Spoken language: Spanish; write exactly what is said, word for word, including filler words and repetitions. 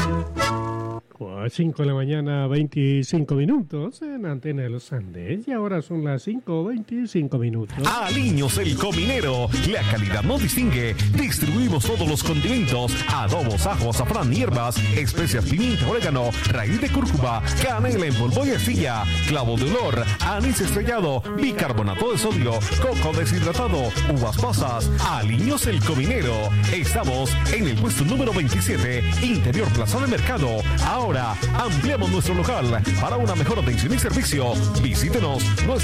cinco de la mañana, veinticinco minutos en Antena de los Andes, y ahora son las cinco veinticinco minutos. Aliños El Cominero, la calidad nos distingue. Distribuimos todos los condimentos: adobos, ajo, azafrán, hierbas, especias, pimienta, orégano, raíz de cúrcuma, canela en polvo y astilla, clavo de olor, anís estrellado, bicarbonato de sodio, coco deshidratado, uvas pasas. Aliños El Cominero. Estamos en el puesto número veintisiete, Interior Plaza de Mercado. Ahora ampliamos nuestro local para una mejor atención y servicio. Visítenos. Nuestro